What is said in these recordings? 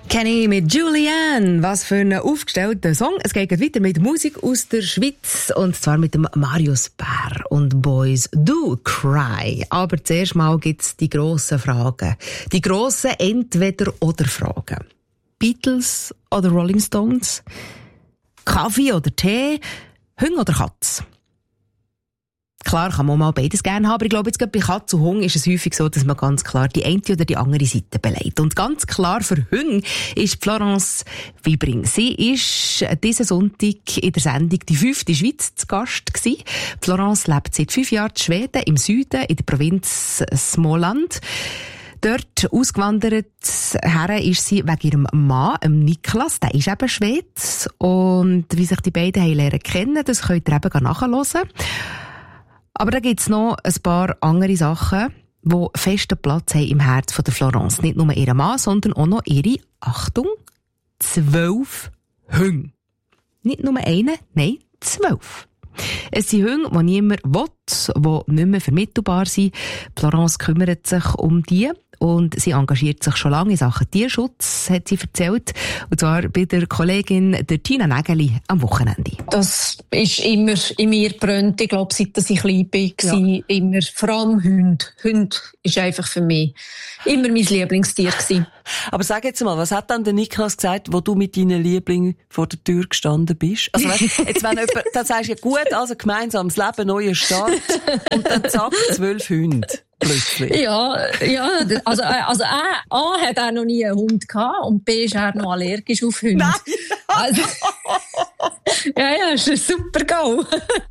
Kenny mit Julianne. Was für ein aufgestellter Song. Es geht weiter mit Musik aus der Schweiz. Und zwar mit dem Marius Bär und Boys Do Cry. Aber zuerst mal gibt's die grossen Fragen. Die grossen Entweder-oder-Fragen. Beatles oder Rolling Stones? Kaffee oder Tee? Hund oder Katz? Klar kann man mal beides gerne haben, aber ich glaube, jetzt gerade bei Katz und Hund ist es häufig so, dass man ganz klar die eine oder die andere Seite beleidigt. Und ganz klar für Hund ist Florence Wibring. Sie ist diesen Sonntag in der Sendung die 5. Schweiz zu Gast gewesen. Florence lebt seit 5 Jahren in Schweden, im Süden, in der Provinz Småland. Dort ausgewandert her ist sie wegen ihrem Mann, Niklas, der ist eben Schwede. Und wie sich die beiden haben lernen kennen, das könnt ihr eben nachhören. Aber da gibt's noch ein paar andere Sachen, die festen Platz haben im Herz von der Florence. Nicht nur ihr Mann, sondern auch noch ihre, Achtung, 12 Hunde. Nicht nur einen, nein, 12. Es sind Hunde, die niemand will, die nicht mehr vermittelbar sind. Florence kümmert sich um die und sie engagiert sich schon lange in Sachen Tierschutz, hat sie erzählt. Und zwar bei der Kollegin der Tina Nägeli am Wochenende. Das ist immer in mir brennt. Ich glaube, seit ich klein bin, war immer, vor allem Hunde. Hunde ist einfach für mich immer mein Lieblingstier gewesen. Aber sag jetzt mal, was hat dann der Niklas gesagt, wo du mit deinen Lieblingen vor der Tür gestanden bist? Also weißt, jetzt wenn jemand, dann sagst du ja gut, also gemeinsames Leben, neuer Start und dann zack, 12 Hunde. Plötzlich. Ja, also A hat auch noch nie einen Hund gehabt und B ist er noch allergisch auf Hunde. Nein! Also, ja, ist ein super Go.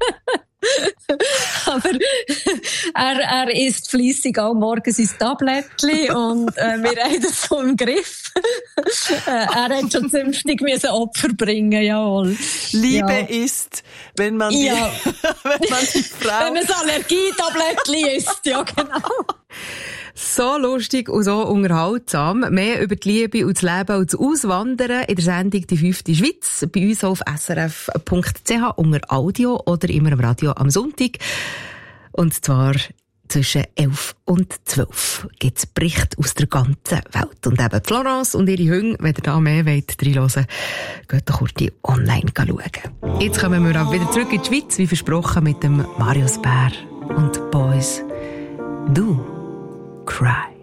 Aber er isst fleissig auch morgens sein Tablettchen und wir haben das so im Griff. Er hat schon zünftig Opfer bringen, jawohl. Liebe ist, wenn man die, wenn man die Frau... Wenn man das Allergietablettchen isst, ja genau. So lustig und so unterhaltsam. Mehr über die Liebe und das Leben und das Auswandern in der Sendung «Die 5. Schweiz» bei uns auf srf.ch unter Audio oder immer im Radio am Sonntag. Und zwar zwischen 11 und 12 gibt es Berichte aus der ganzen Welt. Und eben Florence und ihre Hunde, wenn ihr da mehr reinhören wollt, geht doch kurz online schauen. Jetzt kommen wir auch wieder zurück in die Schweiz, wie versprochen, mit dem Marius Bär und Boys Do Cry.